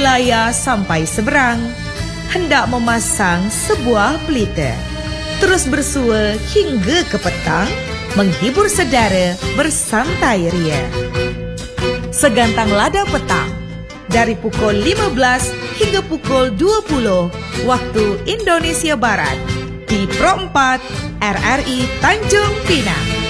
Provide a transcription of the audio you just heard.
Hilaya sampai seberang, hendak memasang sebuah pelita. Terus bersua hingga ke petang, menghibur saudara bersantai ria. Segantang lada petang, dari pukul 15 hingga pukul 20 waktu Indonesia Barat, di Pro 4 RRI Tanjung Pinang.